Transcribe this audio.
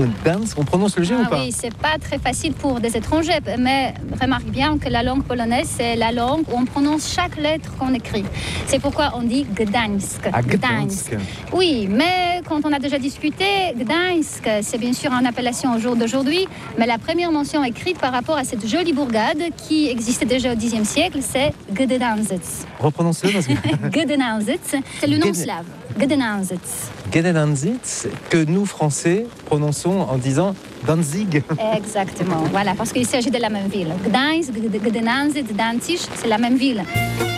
Gdansk, on prononce le G ou pas? Oui, c'est pas très facile pour des étrangers, mais remarque bien que la langue polonaise, c'est la langue où on prononce chaque lettre qu'on écrit. C'est pourquoi on dit Gdańsk. Ah, Gdansk. Oui, mais quand on a déjà discuté, Gdańsk, c'est bien sûr une appellation au jour d'aujourd'hui, mais la première mention écrite par rapport à cette jolie bourgade qui existait déjà au Xe siècle, c'est Gdańsk. Reprononcez-le parce que... Gdańsk, c'est le nom slave. Gdańsk. Gdańsk, que nous, Français, prononçons en disant Danzig. Exactement, voilà, parce qu'il s'agit de la même ville. Gdańsk, Gdańsk, Danzig, c'est la même ville.